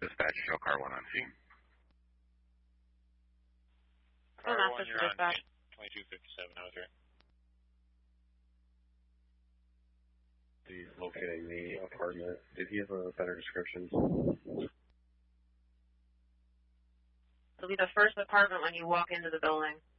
dispatch, show car 1 on scene. Car 1, you're on dispatch. 2257 out there. He's locating the apartment. Did he have a better description? It'll be the first apartment when you walk into the building.